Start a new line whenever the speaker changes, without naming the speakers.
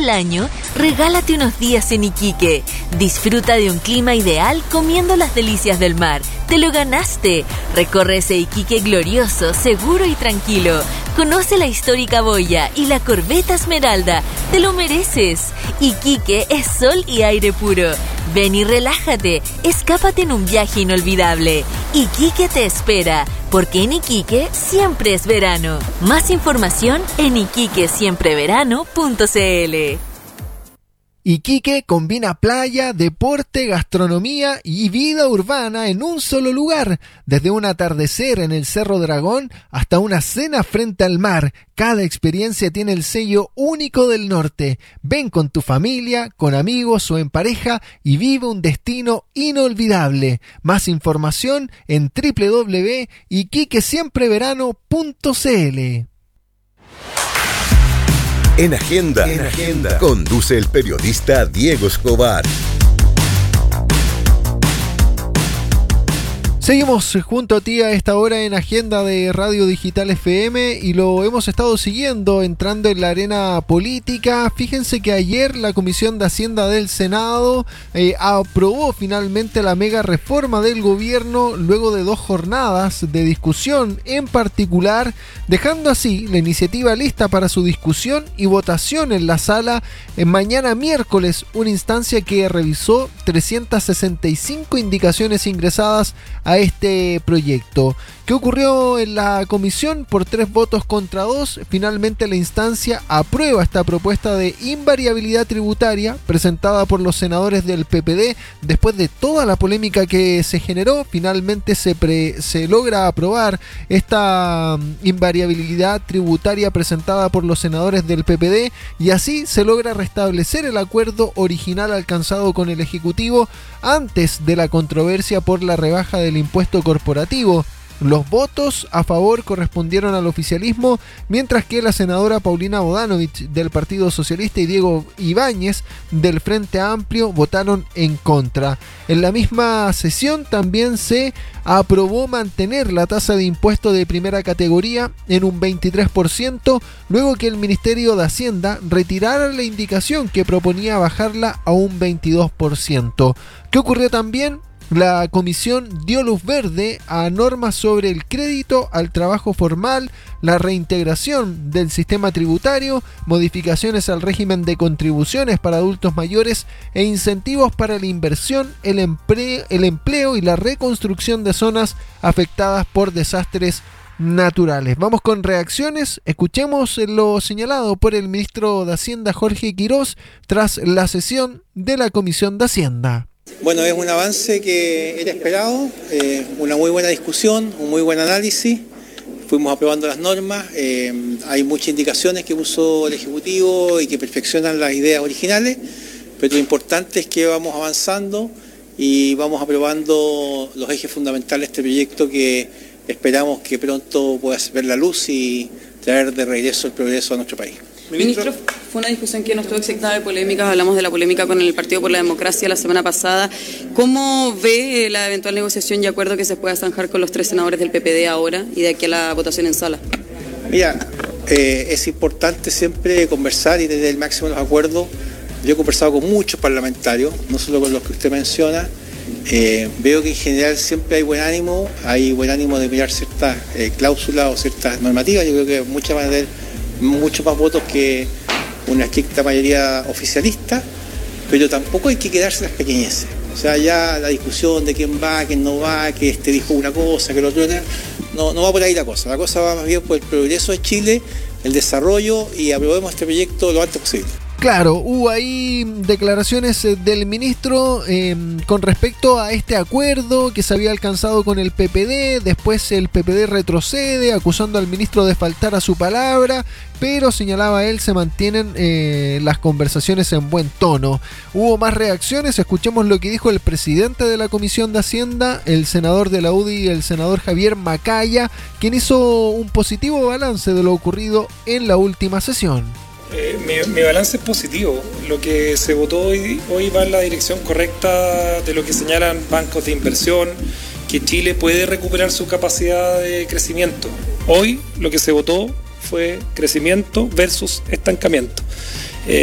el año, regálate unos días en Iquique. Disfruta de un clima ideal comiendo las delicias del mar. ¡Te lo ganaste! Recorre ese Iquique glorioso, seguro y tranquilo. Conoce la histórica boya y la corbeta Esmeralda. ¡Te lo mereces! Iquique es sol y aire puro. Ven y relájate. Escápate en un viaje inolvidable. Iquique te espera, porque en Iquique siempre es verano. Más información en iquiquesiempreverano.cl.
Iquique combina playa, deporte, gastronomía y vida urbana en un solo lugar. Desde un atardecer en el Cerro Dragón hasta una cena frente al mar, cada experiencia tiene el sello único del norte. Ven con tu familia, con amigos o en pareja y vive un destino inolvidable. Más información en www.iquiquesiempreverano.cl.
En Agenda, conduce el periodista Diego Escobar.
Seguimos junto a ti a esta hora en Agenda de Radio Digital FM y lo hemos estado siguiendo entrando en la arena política. Fíjense que ayer la Comisión de Hacienda del Senado aprobó finalmente la mega reforma del gobierno luego de 2 jornadas de discusión en particular, dejando así la iniciativa lista para su discusión y votación en la sala en mañana miércoles, una instancia que revisó 365 indicaciones ingresadas a este proyecto. ¿Qué ocurrió en la comisión? Por 3 votos contra 2, finalmente la instancia aprueba esta propuesta de invariabilidad tributaria presentada por los senadores del PPD. Después de toda la polémica que se generó, finalmente se logra aprobar esta invariabilidad tributaria presentada por los senadores del PPD y así se logra restablecer el acuerdo original alcanzado con el Ejecutivo antes de la controversia por la rebaja del impuesto corporativo. Los votos a favor correspondieron al oficialismo, mientras que la senadora Paulina Bodanovich del Partido Socialista y Diego Ibáñez del Frente Amplio votaron en contra. En la misma sesión también se aprobó mantener la tasa de impuesto de primera categoría en un 23%, luego que el Ministerio de Hacienda retirara la indicación que proponía bajarla a un 22%. ¿Qué ocurrió también? La comisión dio luz verde a normas sobre el crédito al trabajo formal, la reintegración del sistema tributario, modificaciones al régimen de contribuciones para adultos mayores e incentivos para la inversión, el empleo y la reconstrucción de zonas afectadas por desastres naturales. Vamos con reacciones. Escuchemos lo señalado por el ministro de Hacienda Jorge Quirós tras la sesión de la Comisión de Hacienda.
Bueno, es un avance que era esperado, una muy buena discusión, un muy buen análisis. Fuimos aprobando las normas, hay muchas indicaciones que puso el Ejecutivo y que perfeccionan las ideas originales, pero lo importante es que vamos avanzando y vamos aprobando los ejes fundamentales de este proyecto que esperamos que pronto pueda ver la luz y traer de regreso el progreso a nuestro país.
Ministro, fue una discusión que no estuvo exenta de polémicas, hablamos de la polémica con el Partido por la Democracia la semana pasada. ¿Cómo ve la eventual negociación y acuerdo que se pueda zanjar con los 3 senadores del PPD ahora y de aquí a la votación en sala?
Mira, es importante siempre conversar y tener el máximo de los acuerdos. Yo he conversado con muchos parlamentarios, no solo con los que usted menciona. Veo que en general siempre hay buen ánimo de mirar ciertas cláusulas o ciertas normativas. Yo creo que muchas van a tener muchos más votos que una estricta mayoría oficialista, pero tampoco hay que quedarse en las pequeñeces. O sea, ya la discusión de quién va, quién no va, que este dijo una cosa, que el otro no va por ahí la cosa. La cosa va más bien por el progreso de Chile, el desarrollo y aprobemos este proyecto lo antes posible.
Claro, hubo ahí declaraciones del ministro con respecto a este acuerdo que se había alcanzado con el PPD. Después el PPD retrocede acusando al ministro de faltar a su palabra, pero señalaba él, se mantienen las conversaciones en buen tono. Hubo más reacciones, escuchemos lo que dijo el presidente de la Comisión de Hacienda, el senador de la UDI, el senador Javier Macaya, quien hizo un positivo balance de lo ocurrido en la última sesión.
Mi balance es positivo. Lo que se votó hoy va en la dirección correcta de lo que señalan bancos de inversión, que Chile puede recuperar su capacidad de crecimiento. Hoy lo que se votó fue crecimiento versus estancamiento.